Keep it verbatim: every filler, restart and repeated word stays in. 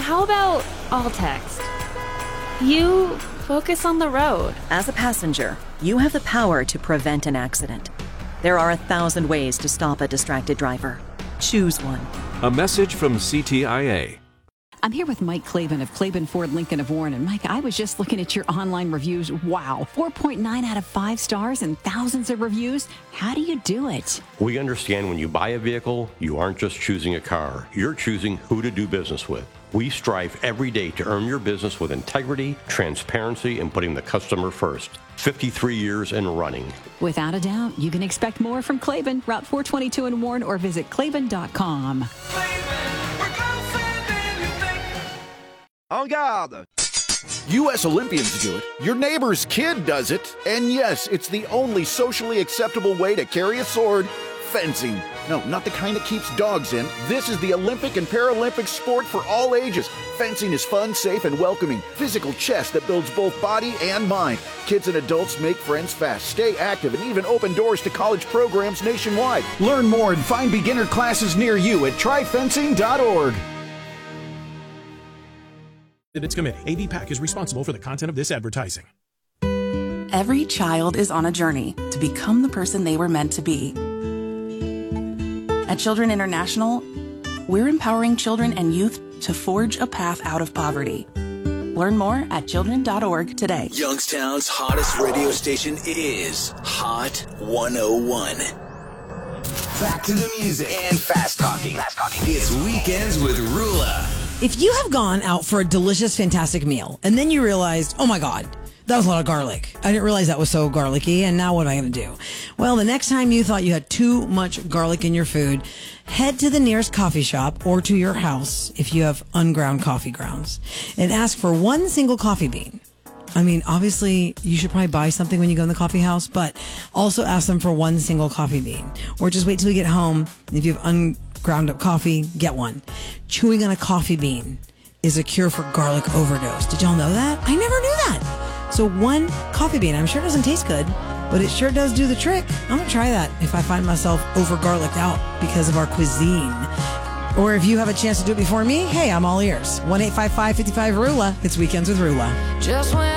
how about all text? You focus on the road. As a passenger, you have the power to prevent an accident. There are a thousand ways to stop a distracted driver. Choose one. A message from C T I A. I'm here with Mike Klaben of Klaben Ford Lincoln of Warren. And Mike, I was just looking at your online reviews. Wow, four point nine out of five stars and thousands of reviews. How do you do it? We understand when you buy a vehicle, you aren't just choosing a car. You're choosing who to do business with. We strive every day to earn your business with integrity, transparency, and putting the customer first. fifty-three years and running. Without a doubt, you can expect more from Klaben, Route four twenty-two in Warren, or visit klaben dot com. En garde! U S Olympians do it, your neighbor's kid does it, and yes, it's the only socially acceptable way to carry a sword, fencing. No, not the kind that keeps dogs in. This is the Olympic and Paralympic sport for all ages. Fencing is fun, safe, and welcoming. Physical chess that builds both body and mind. Kids and adults make friends fast, stay active, and even open doors to college programs nationwide. Learn more and find beginner classes near you at try fencing dot org. Its committee. A V PAC is responsible for the content of this advertising. Every child is on a journey to become the person they were meant to be. At Children International, we're empowering children and youth to forge a path out of poverty. Learn more at children dot org today. Youngstown's hottest radio station is Hot one oh one. Back to the music and fast talking. Fast talking. It's Weekends with Rula. If you have gone out for a delicious, fantastic meal, and then you realized, oh my God, that was a lot of garlic. I didn't realize that was so garlicky, and now what am I going to do? Well, the next time you thought you had too much garlic in your food, head to the nearest coffee shop or to your house if you have unground coffee grounds, and ask for one single coffee bean. I mean, obviously, you should probably buy something when you go in the coffee house, but also ask them for one single coffee bean. Or just wait till you get home. If you have unground up coffee, get one. Chewing on a coffee bean is a cure for garlic overdose. Did y'all know that? I never knew that. So one coffee bean, I'm sure it doesn't taste good, but it sure does do the trick. I'm going to try that if I find myself over garliced out because of our cuisine. Or if you have a chance to do it before me, hey, I'm all ears. one eight five five, five five, R U L A. It's Weekends with Rula. Just when